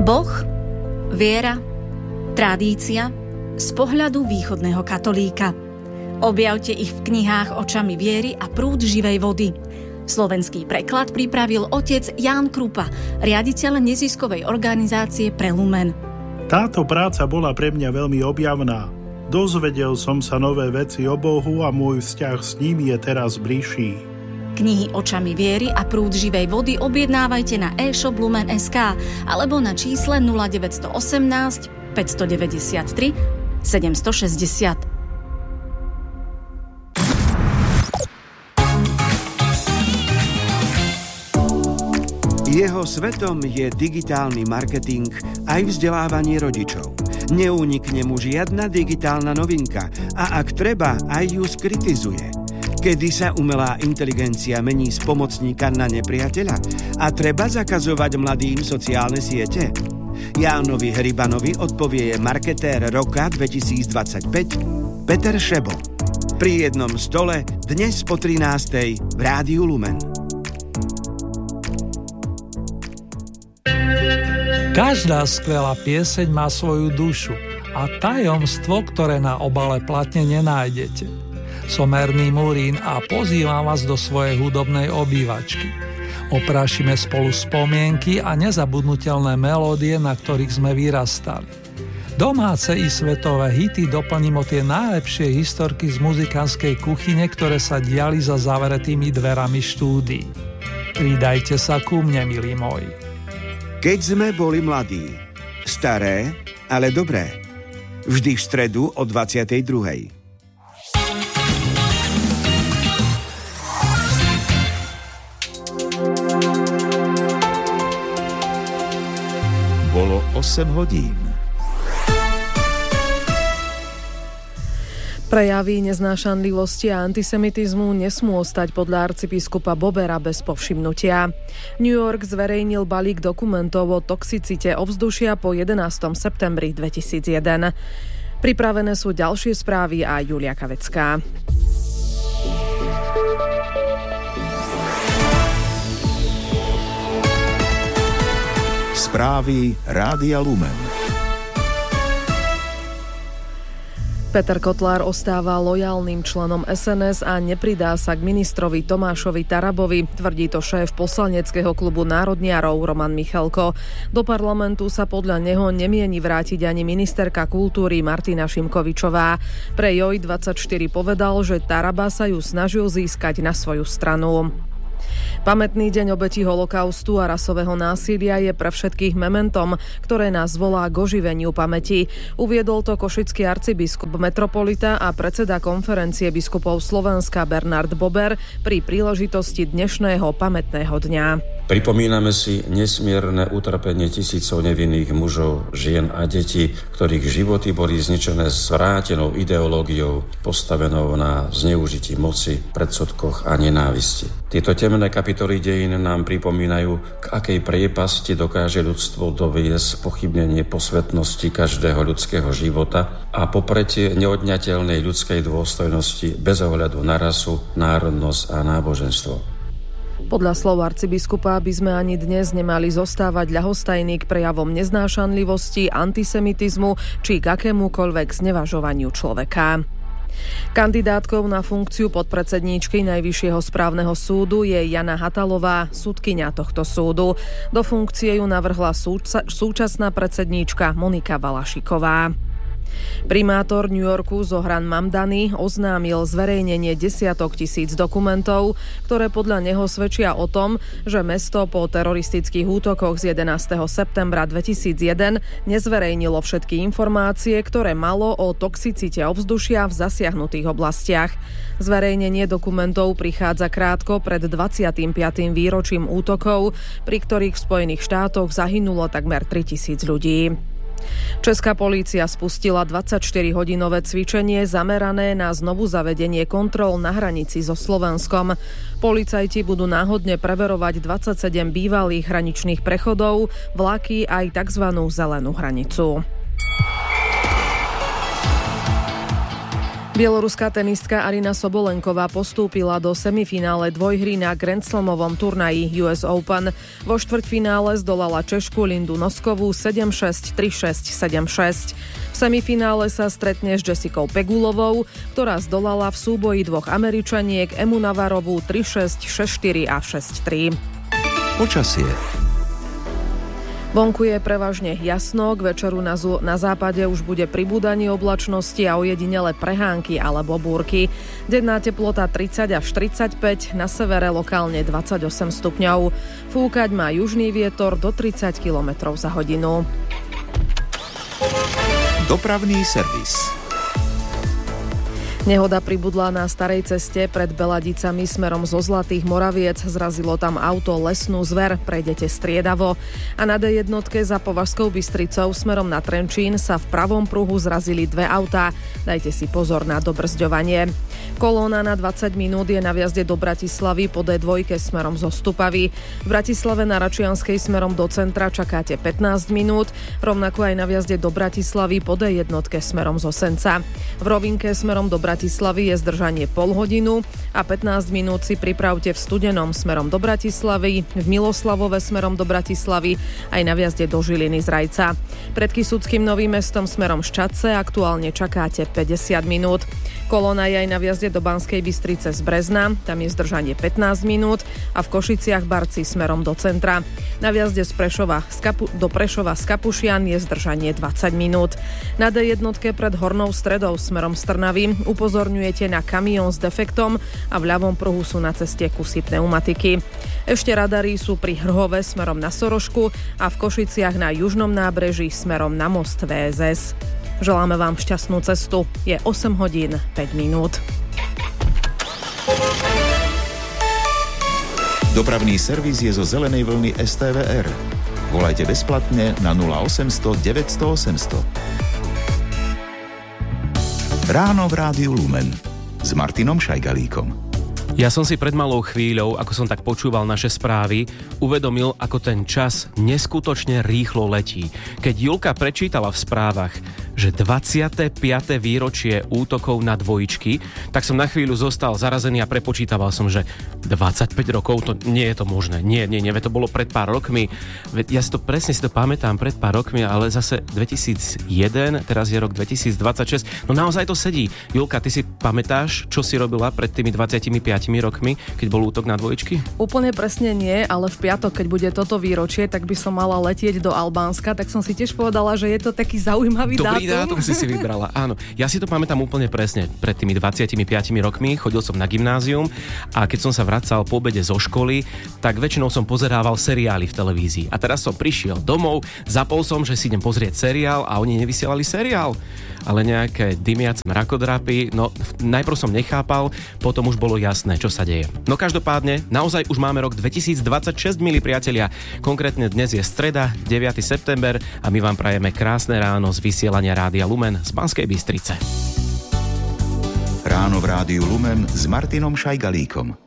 Boh, viera, tradícia z pohľadu východného katolíka. Objavte ich v knihách Očami viery a Prúd živej vody. Slovenský preklad pripravil otec Ján Krupa, riaditeľ neziskovej organizácie Prelumen. Táto práca bola pre mňa veľmi objavná. Dozvedel som sa nové veci o Bohu a môj vzťah s ním je teraz bližší. Knihy Očami viery a Prúd živej vody objednávajte na e-shop Lumen.sk alebo na čísle 0918 593 760. Jeho svetom je digitálny marketing aj vzdelávanie rodičov. Neunikne mu žiadna digitálna novinka a ak treba, aj ju skritizuje. Kedy sa umelá inteligencia mení z pomocníka na nepriateľa a treba zakazovať mladým sociálne siete? Jánovi Hribanovi odpovie marketér roka 2025 Peter Šebo. Pri jednom stole dnes po 13:00 v Rádiu Lumen. Každá skvelá pieseň má svoju dušu a tajomstvo, ktoré na obale platne nenájdete. Som Erný Murín a pozývam vás do svojej hudobnej obývačky. Oprášime spolu spomienky a nezabudnutelné melódie, na ktorých sme vyrastali. Domáce i svetové hity doplním o tie najlepšie historky z muzikánskej kuchyne, ktoré sa diali za zavretými dverami štúdií. Pridajte sa ku mne, milí moji. Keď sme boli mladí. Staré, ale dobré. Vždy v stredu o 22:00. Bolo 8 hodín. Prejavy neznášanlivosti a antisemitizmu nesmú ostať podľa arcibiskupa Bobera bez povšimnutia. New York zverejnil balík dokumentov o toxicite ovzdušia po 11. septembri 2001. Pripravené sú ďalšie správy a Julia Kavecká. Správy Rádia Lumen. Peter Kotlár ostáva lojálnym členom SNS a nepridá sa k ministrovi Tomášovi Tarabovi, tvrdí to šéf poslaneckého klubu národniarov Roman Michalko. Do parlamentu sa podľa neho nemieni vrátiť ani ministerka kultúry Martina Šimkovičová. Pre JOJ24 povedal, že Taraba sa ju snažil získať na svoju stranu. Pamätný deň obetí holokaustu a rasového násilia je pre všetkých mementom, ktoré nás volá k oživeniu pamäti. Uviedol to košický arcibiskup metropolita a predseda konferencie biskupov Slovenska Bernard Bober pri príležitosti dnešného pamätného dňa. Pripomíname si nesmierne utrpenie tisícov nevinných mužov, žien a detí, ktorých životy boli zničené zvrátenou ideológiou, postavenou na zneužití moci, predsudkoch a nenávisti. Tieto temné kapitoly dejín nám pripomínajú, k akej priepasti dokáže ľudstvo doviesť pochybnenie posvetnosti každého ľudského života a popretie neodňateľnej ľudskej dôstojnosti bez ohľadu na rasu, národnosť a náboženstvo. Podľa slov arcibiskupa by sme ani dnes nemali zostávať ľahostajní k prejavom neznášanlivosti, antisemitizmu či k akémukoľvek znevažovaniu človeka. Kandidátkou na funkciu podpredsedníčky Najvyššieho správneho súdu je Jana Hatalová, sudkyňa tohto súdu. Do funkcie ju navrhla súčasná predsedníčka Monika Valašiková. Primátor New Yorku Zohran Mamdani oznámil zverejnenie desiatok tisíc dokumentov, ktoré podľa neho svedčia o tom, že mesto po teroristických útokoch z 11. septembra 2001 nezverejnilo všetky informácie, ktoré malo o toxicite ovzdušia v zasiahnutých oblastiach. Zverejnenie dokumentov prichádza krátko pred 25. výročím útokov, pri ktorých v Spojených štátoch zahynulo takmer 3000 ľudí. Česká polícia spustila 24-hodinové cvičenie zamerané na znovu zavedenie kontrol na hranici so Slovenskom. Policajti budú náhodne preverovať 27 bývalých hraničných prechodov, vlaky aj tzv. Zelenú hranicu. Bieloruská tenistka Arina Sobolenková postúpila do semifinále dvojhry na Grand Slamovom turnaji US Open. Vo štvrťfinále zdolala Češku Lindu Noskovú 7-6, 3-6, 7-6. V semifinále sa stretne s Jessicou Pegulovou, ktorá zdolala v súboji dvoch Američaniek Emu Navarovú 3-6, 6-4 a 6-3. Počasie. Vonku je prevažne jasno, k večeru na západe už bude pribúdanie oblačnosti a ojedinele prehánky alebo búrky. Denná teplota 30 až 35, na severe lokálne 28 stupňov. Fúkať má južný vietor do 30 km za hodinu. Dopravný servis. Nehoda pribudla na starej ceste pred Beladicami smerom zo Zlatých Moraviec. Zrazilo tam auto lesnú zver, prejdete striedavo. A na D1 za Považskou Bystricou smerom na Trenčín sa v pravom pruhu zrazili dve autá. Dajte si pozor na dobrzďovanie. Kolóna na 20 minút je na vjazde do Bratislavy po D2 smerom zo Stupavy. V Bratislave na Račianskej smerom do centra čakáte 15 minút, rovnako aj na vjazde do Bratislavy po D1 smerom zo Senca. V Rovinke smerom do Bratislavy je zdržanie pol hodinu a 15 minút si pripravte v Studenom smerom do Bratislavy, v Miloslavove smerom do Bratislavy aj na vjazde do Žiliny z Rajca. Pred Kysuckým Novým Mestom smerom Ščadce aktuálne čakáte 50 minút. Kolóna je aj na vjazde do Banskej Bystrice z Brezna, tam je zdržanie 15 minút a v Košiciach Barci smerom do centra. Na vjazde do Prešova z Kapušian je zdržanie 20 minút. Na D1 pred Hornou Stredou smerom z Trnavy upozorňujete na kamión s defektom a v ľavom pruhu sú na ceste kusy pneumatiky. Ešte radary sú pri Hrhove smerom na Sorošku a v Košiciach na južnom nábreží smerom na most VSS. Želáme vám šťastnú cestu. Je 8 hodín 5 minút. Dopravný servis je zo zelenej vlny STVR. Volajte bezplatne na 0800 900 800. Ráno v Rádiu Lumen s Martinom Šajgalíkom. Ja som si pred malou chvíľou, ako som tak počúval naše správy, uvedomil, ako ten čas neskutočne rýchlo letí. Keď Julka prečítala v správach, že 25. výročie útokov na dvojičky, tak som na chvíľu zostal zarazený a prepočítaval som, že 25 rokov, to nie je to možné. Nie, to bolo pred pár rokmi. Ja si to presne pamätám pred pár rokmi, ale zase 2001, teraz je rok 2026. No naozaj to sedí. Julka, ty si pamätáš, čo si robila pred tými 25 rokmi, keď bol útok na dvojičky? Úplne presne nie, ale v piatok, keď bude toto výročie, tak by som mala letieť do Albánska, tak som si tiež povedala, že je to taký zaujímavý dátum. Dobrý dátum si vybrala, áno. Ja si to pamätám úplne presne. Pred tými 25 rokmi chodil som na gymnázium a keď som sa vracal po obede zo školy, tak väčšinou som pozerával seriály v televízii. A teraz som prišiel domov, zapol som, že si idem pozrieť seriál a oni nevysielali seriál, ale nejaké dymiace mrakodrapy. No, najprv som nechápal, potom už bolo jasné, čo sa deje. No každopádne, naozaj už máme rok 2026, milí priatelia. Konkrétne dnes je streda, 9. september a my vám prajeme krásne ráno z vysielania Rádia Lumen z Banskej Bystrice. Ráno v Rádiu Lumen s Martinom Šajgalíkom.